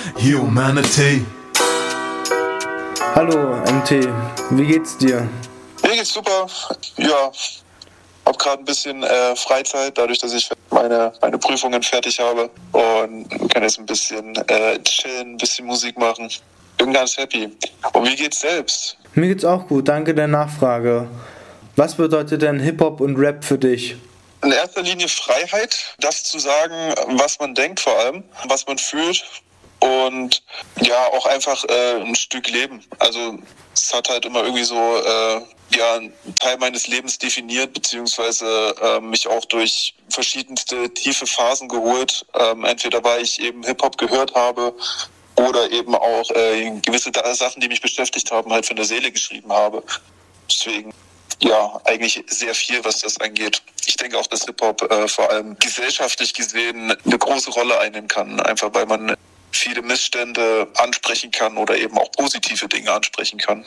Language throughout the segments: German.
Humanity. Hallo MT, wie geht's dir? Mir geht's super. Ja, hab gerade ein bisschen Freizeit, dadurch, dass ich meine Prüfungen fertig habe und kann jetzt ein bisschen chillen, ein bisschen Musik machen. Bin ganz happy. Und wie geht's selbst? Mir geht's auch gut, danke der Nachfrage. Was bedeutet denn Hip-Hop und Rap für dich? In erster Linie Freiheit, das zu sagen, was man denkt vor allem, was man fühlt und ja, auch einfach ein Stück Leben. Also es hat halt immer irgendwie so einen Teil meines Lebens definiert, beziehungsweise mich auch durch verschiedenste tiefe Phasen geholt. Entweder weil ich eben Hip-Hop gehört habe oder eben auch gewisse Sachen, die mich beschäftigt haben, halt von der Seele geschrieben habe. Deswegen ja, eigentlich sehr viel, was das angeht. Ich denke auch, dass Hip-Hop vor allem gesellschaftlich gesehen eine große Rolle einnehmen kann. Einfach weil man viele Missstände ansprechen kann oder eben auch positive Dinge ansprechen kann.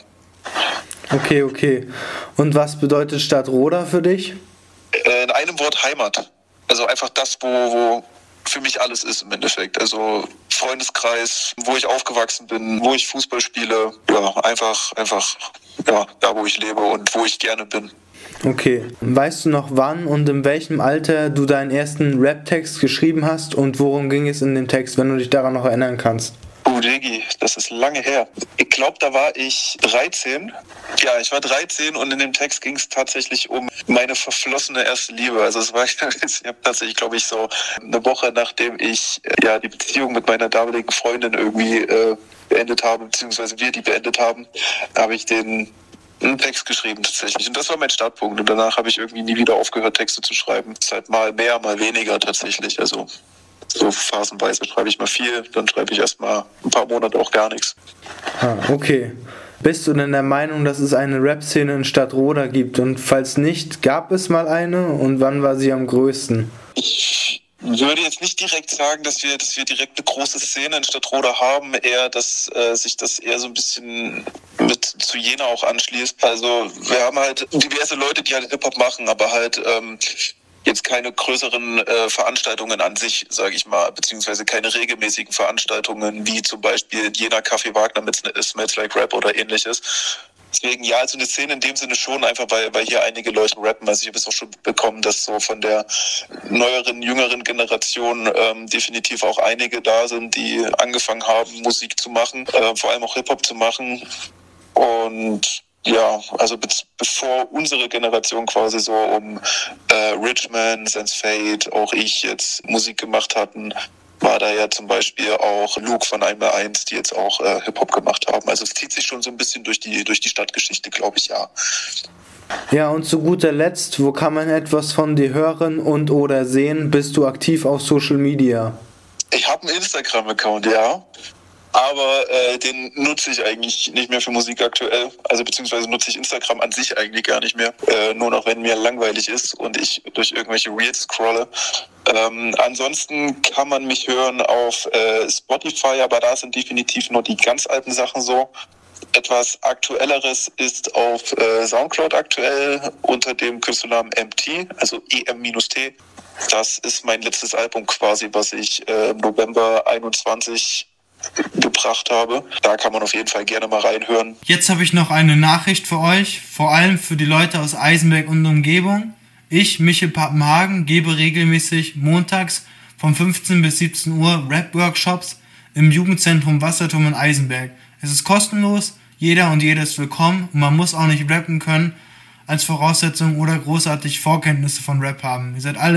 Okay. Und was bedeutet Stadtroda für dich? In einem Wort Heimat. Also einfach das, wo für mich alles ist im Endeffekt. Also Freundeskreis, wo ich aufgewachsen bin, wo ich Fußball spiele. Ja, einfach ja, da, wo ich lebe und wo ich gerne bin. Okay. Weißt du noch, wann und in welchem Alter du deinen ersten Rap-Text geschrieben hast und worum ging es in dem Text, wenn du dich daran noch erinnern kannst? Digi, das ist lange her. Ich glaube, da war ich 13. Ja, ich war 13 und in dem Text ging es tatsächlich um meine verflossene erste Liebe. Also es war, ich habe tatsächlich, glaube ich, so eine Woche, nachdem ich die Beziehung mit meiner damaligen Freundin irgendwie beendet habe, beziehungsweise wir die beendet haben, habe ich einen Text geschrieben tatsächlich. Und das war mein Startpunkt. Und danach habe ich irgendwie nie wieder aufgehört, Texte zu schreiben. Es ist halt mal mehr, mal weniger tatsächlich. Also so phasenweise schreibe ich mal viel, dann schreibe ich erstmal ein paar Monate auch gar nichts. Okay. Bist du denn der Meinung, dass es eine Rap-Szene in Stadtroda gibt? Und falls nicht, gab es mal eine? Und wann war sie am größten? Ich würde jetzt nicht direkt sagen, dass wir direkt eine große Szene in Stadtroda haben, eher, dass sich das eher so ein bisschen mit zu Jena auch anschließt. Also wir haben halt diverse Leute, die halt Hip-Hop machen, aber halt jetzt keine größeren Veranstaltungen an sich, sage ich mal, beziehungsweise keine regelmäßigen Veranstaltungen, wie zum Beispiel Jena Café Wagner mit Smells Like Rap oder ähnliches. Deswegen ja, also eine Szene in dem Sinne schon, einfach weil hier einige Leute rappen. Also ich habe es auch schon bekommen, dass so von der neueren, jüngeren Generation definitiv auch einige da sind, die angefangen haben, Musik zu machen, vor allem auch Hip-Hop zu machen. Und ja, also bevor unsere Generation quasi so um Richman, Sense Fate, auch ich jetzt Musik gemacht hatten, war da ja zum Beispiel auch Luke von 1x1, die jetzt auch Hip-Hop gemacht haben. Also es zieht sich schon so ein bisschen durch die Stadtgeschichte, glaube ich, ja. Ja, und zu guter Letzt, wo kann man etwas von dir hören und oder sehen? Bist du aktiv auf Social Media? Ich habe einen Instagram-Account, ja. Aber den nutze ich eigentlich nicht mehr für Musik aktuell. Also beziehungsweise nutze ich Instagram an sich eigentlich gar nicht mehr. Nur noch, wenn mir langweilig ist und ich durch irgendwelche Reels scrolle. Ansonsten kann man mich hören auf Spotify, aber da sind definitiv nur die ganz alten Sachen so. Etwas Aktuelleres ist auf Soundcloud aktuell unter dem Künstlernamen MT, also EM-T. Das ist mein letztes Album quasi, was ich im November 21 gebracht habe. Da kann man auf jeden Fall gerne mal reinhören. Jetzt habe ich noch eine Nachricht für euch, vor allem für die Leute aus Eisenberg und Umgebung. Ich, Michel Pappenhagen, gebe regelmäßig montags von 15 bis 17 Uhr Rap-Workshops im Jugendzentrum Wasserturm in Eisenberg. Es ist kostenlos, jeder und jede ist willkommen und man muss auch nicht rappen können als Voraussetzung oder großartig Vorkenntnisse von Rap haben. Ihr seid alle